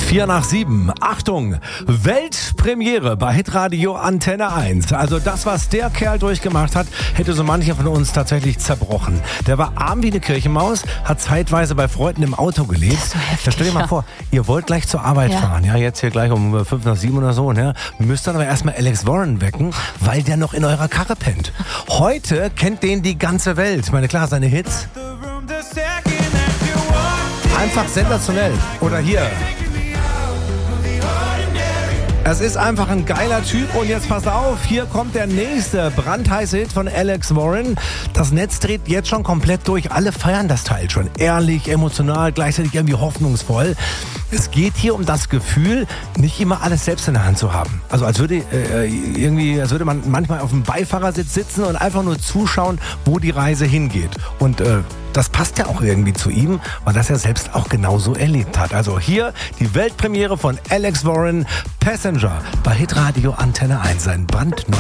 6:04. Achtung, Weltpremiere bei Hitradio Antenne 1. Also das, was der Kerl durchgemacht hat, hätte so mancher von uns tatsächlich zerbrochen. Der war arm wie eine Kirchenmaus, hat zeitweise bei Freunden im Auto gelebt. Das ist so heftig, Ja, stell dir mal vor, ihr wollt gleich zur Arbeit fahren, ja, jetzt hier gleich um 6:55 oder so, ne? Müsst dann aber erstmal Alex Warren wecken, weil der noch in eurer Karre pennt. Heute kennt den die ganze Welt. Ich meine, klar, seine Hits. Einfach sensationell. Oder hier. Es ist einfach ein geiler Typ und jetzt passt auf, hier kommt der nächste brandheiße Hit von Alex Warren. Das Netz dreht jetzt schon komplett durch, alle feiern das Teil schon. Ehrlich, emotional, gleichzeitig irgendwie hoffnungsvoll. Es geht hier um das Gefühl, nicht immer alles selbst in der Hand zu haben. Also als würde man manchmal auf dem Beifahrersitz sitzen und einfach nur zuschauen, wo die Reise hingeht. Und das passt ja auch irgendwie zu ihm, weil das er selbst auch genauso erlebt hat. Also hier die Weltpremiere von Alex Warren, Passenger bei Hitradio Antenne 1, sein brandneues